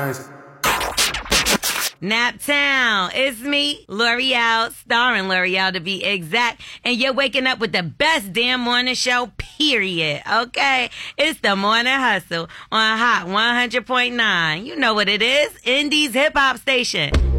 Naptown, it's me, L'Oreal, starring L'Oreal to be exact, and you're waking up with the best damn morning show, period, okay? It's the Morning Hustle on Hot 100.9. You know what it is, Indies Hip Hop Station.